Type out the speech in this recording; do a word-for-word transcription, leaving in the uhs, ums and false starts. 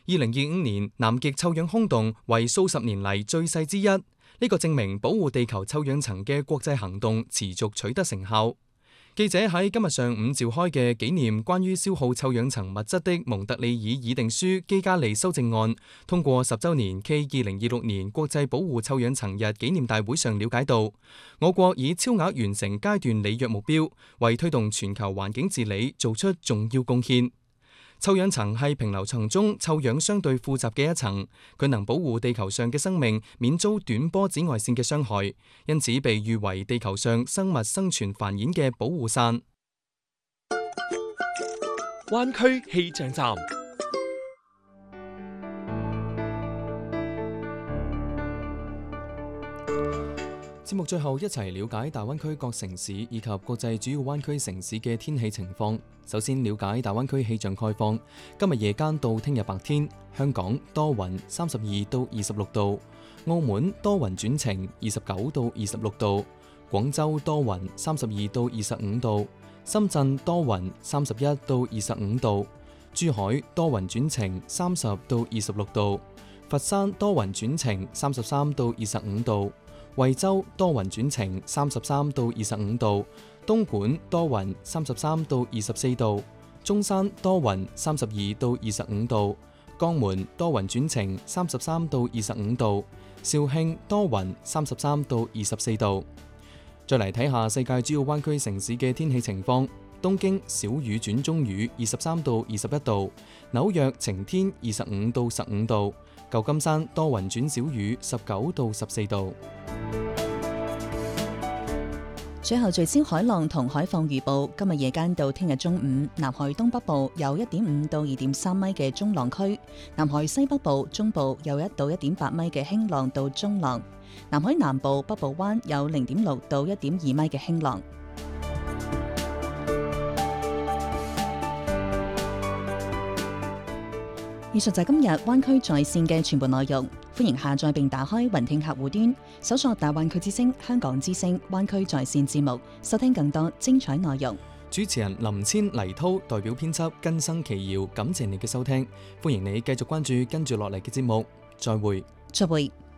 二零二五年南極臭氧空洞為數十年嚟最細之一，呢、這個證明保護地球臭氧層嘅國際行動持續取得成效。記者喺今日上午召開嘅紀念關於消耗臭氧層物質的蒙特利爾議定書基加利修正案通過十週年暨二零二六年國際保護臭氧層日紀念大會上了解到，我國以超額完成階段履約目標，為推動全球環境治理做出重要貢獻。臭氧層係平流層中臭氧相對富集嘅一層，佢能保護地球上嘅生命免遭短波紫外線嘅傷害，因此被譽為地球上生物生存繁衍嘅保護傘。 灣區氣象站。 節目最後一齊了解大灣區各城市以及國際主要灣區城市嘅天氣情況。首先了解大灣區氣象概況。今日夜間到聽日白天，香港多雲，三十二到二十六度；澳門多雲轉晴，二十九到二十六度；廣州多雲，三十二到二十五度；深圳多雲，三十一到二十五度；珠海多雲轉晴，三十到二十六度；佛山多雲轉晴，三十三到二十五度。惠州多雲轉晴，三十三到二十五度；東莞多雲，三十三到二十四度；中山多雲，三十二到二十五度；江門多雲轉晴，三十三到二十五度；肇慶多雲，三十三到二十四度。再嚟睇下世界主要灣區城市嘅天氣情況。東京小雨轉中雨，二十三到二十一度；紐約晴天，二十五到十五度；舊金山多雲轉小雨，十九到十四度。 最後聚焦海浪同海況預報。今日夜間到聽日中午，南海東北部有一點五到二點三米嘅中浪區，南海西北部、中部有一到一點八米嘅輕浪到中浪，南海南部、北部灣有零點六到一點二米嘅輕浪。以上就係今日灣區在線嘅全部內容，歡迎下載並打開雲聽客戶端，搜索大灣區之聲、香港之聲、灣區在線節目，收聽更多精彩內容。 主持人林千、黎濤代表編輯根生奇瑤，感謝你嘅收聽，歡迎你繼續關注跟住落嚟嘅節目，再會。 再會。